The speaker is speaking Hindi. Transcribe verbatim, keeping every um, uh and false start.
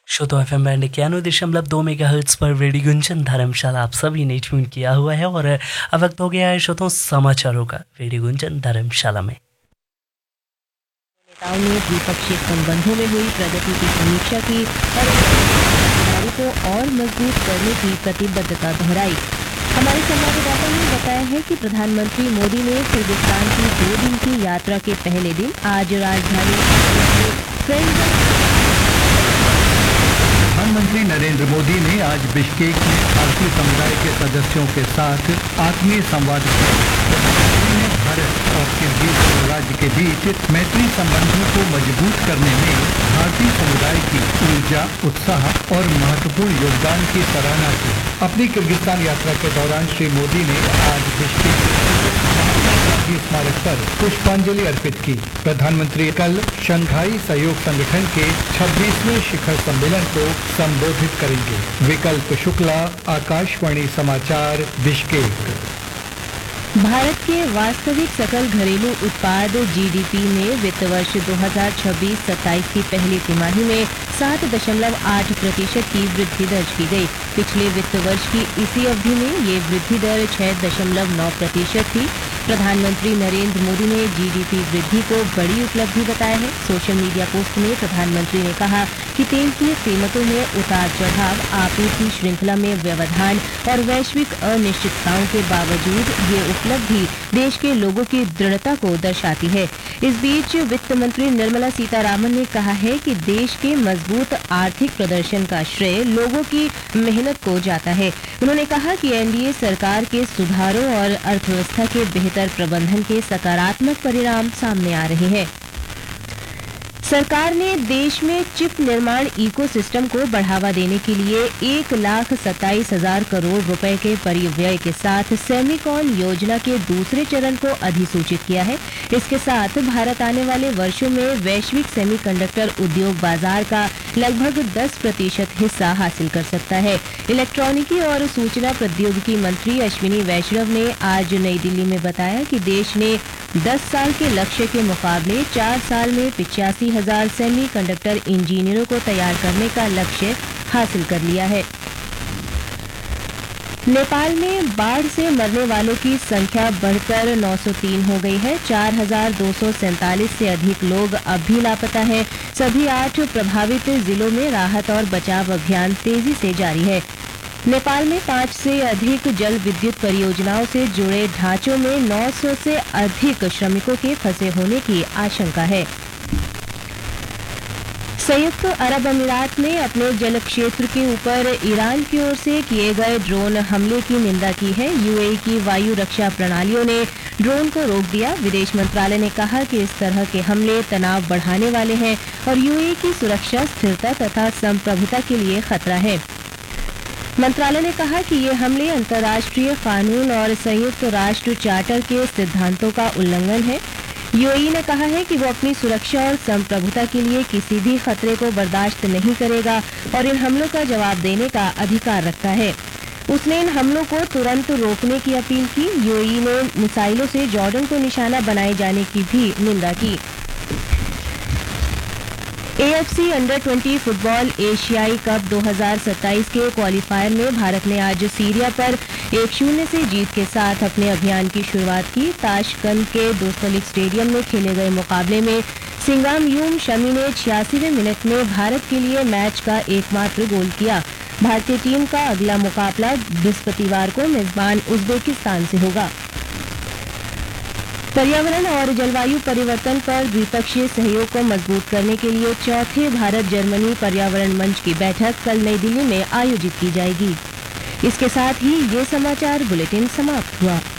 श्रोतो एफ एम बैंड इक्यानवे दशमलव दो मेगा हर्ट्स पर रेडियो गुंजन धर्मशाला आप सभी ने ट्यून किया हुआ है और अब वक्त हो गया है श्रोतों समाचारों का रेडियो गुंजन धर्मशाला में। नेताओं ने द्विपक्षीय संबंधों में हुई प्रगति की समीक्षा की और भागीदारी को और मजबूत करने की प्रतिबद्धता दोहराई। हमारे संवाददाता ने बताया है कि प्रधानमंत्री मोदी ने किर्गिस्तान की दो दिन की यात्रा के पहले दिन आज राजधानी प्रधानमंत्री नरेंद्र मोदी ने आज बिश्केक में भारतीय समुदाय के सदस्यों के साथ आत्मीय संवाद किया। भारत और किर्गिज राज्य के बीच मैत्री संबंधों को मजबूत करने में भारतीय समुदाय की ऊर्जा, उत्साह और महत्वपूर्ण योगदान की सराहना की। अपनी किर्गिस्तान यात्रा के दौरान श्री मोदी ने आज बिश्केक स्मारक पर पुष्पांजलि अर्पित की। प्रधानमंत्री कल शंघाई सहयोग संगठन के छब्बीसवें शिखर सम्मेलन को संबोधित करेंगे। विकल्प शुक्ला, आकाशवाणी समाचार, बिश्केक। भारत के वास्तविक सकल घरेलू उत्पाद जीडीपी में वित्त वर्ष दो हज़ार छब्बीस सत्ताईस की पहली तिमाही में सात दशमलव आठ प्रतिशत की वृद्धि दर्ज की गई। पिछले वित्त वर्ष की इसी अवधि में ये वृद्धि दर छह दशमलव नौ प्रतिशत थी। प्रधानमंत्री नरेंद्र मोदी ने जीडीपी वृद्धि को बड़ी उपलब्धि बताया है। सोशल मीडिया पोस्ट में प्रधानमंत्री ने कहा कि तेल की कीमतों में उतार चढ़ाव, आपूर्ति श्रृंखला में व्यवधान और वैश्विक अनिश्चितताओं के बावजूद ये उपलब्धि देश के लोगों की दृढ़ता को दर्शाती है। इस बीच वित्त मंत्री निर्मला सीतारामन ने कहा है कि देश के मजबूत आर्थिक प्रदर्शन का श्रेय लोगों की मेहनत को जाता है। उन्होंने कहा कि एनडीए सरकार के सुधारों और अर्थव्यवस्था के बेहतर प्रबंधन के सकारात्मक परिणाम सामने आ रहे हैं। सरकार ने देश में चिप निर्माण इकोसिस्टम को बढ़ावा देने के लिए एक लाख सत्ताईस हजार करोड़ रुपए के परिव्यय के साथ सेमिकॉन योजना के दूसरे चरण को अधिसूचित किया है। इसके साथ भारत आने वाले वर्षों में वैश्विक सेमीकंडक्टर उद्योग बाजार का लगभग दस प्रतिशत हिस्सा हासिल कर सकता है। इलेक्ट्रॉनिकी और सूचना प्रौद्योगिकी मंत्री अश्विनी वैष्णव ने आज नई दिल्ली में बताया कि देश ने दस साल के लक्ष्य के मुकाबले चार साल में पिचासी हजार सेमी कंडक्टर इंजीनियरों को तैयार करने का लक्ष्य हासिल कर लिया है। नेपाल में बाढ़ से मरने वालों की संख्या बढ़कर नौ सौ तीन हो गई है। चार हजार दो सौ सैंतालीस से अधिक लोग अब भी लापता हैं। सभी आठ प्रभावित जिलों में राहत और बचाव अभियान तेजी से जारी है। नेपाल में पांच से अधिक जल विद्युत परियोजनाओं से जुड़े ढांचों में नौ सौ से अधिक श्रमिकों के फंसे होने की आशंका है। संयुक्त अरब अमीरात ने अपने जल क्षेत्र के ऊपर ईरान की ओर से किए गए ड्रोन हमले की निंदा की है। यूएई की वायु रक्षा प्रणालियों ने ड्रोन को रोक दिया। विदेश मंत्रालय ने कहा कि इस तरह के हमले तनाव बढ़ाने वाले हैं और यूएई की सुरक्षा, स्थिरता तथा संप्रभुता के लिए खतरा है। मंत्रालय ने कहा कि ये हमले अंतर्राष्ट्रीय कानून और संयुक्त राष्ट्र चार्टर के सिद्धांतों का उल्लंघन है। यूएई ने कहा है कि वो अपनी सुरक्षा और संप्रभुता के लिए किसी भी खतरे को बर्दाश्त नहीं करेगा और इन हमलों का जवाब देने का अधिकार रखता है। उसने इन हमलों को तुरंत रोकने की अपील की। यूएई ने मिसाइलों से जॉर्डन को निशाना बनाए जाने की भी निंदा की। एएफसी अंडर बीस फुटबॉल एशियाई कप दो हज़ार सत्ताईस के क्वालीफायर में भारत ने आज सीरिया पर एक शून्य से जीत के साथ अपने अभियान की शुरुआत की। ताशकंद के दोस्तलिक स्टेडियम में खेले गए मुकाबले में सिंगामयूम शमी ने छियासीवें मिनट में भारत के लिए मैच का एकमात्र गोल किया। भारतीय टीम का अगला मुकाबला बृहस्पतिवार को मेजबान उज्बेकिस्तान से होगा। पर्यावरण और जलवायु परिवर्तन पर द्विपक्षीय सहयोग को मजबूत करने के लिए चौथे भारत जर्मनी पर्यावरण मंच की बैठक कल नई दिल्ली में आयोजित की जाएगी। इसके साथ ही ये समाचार बुलेटिन समाप्त हुआ।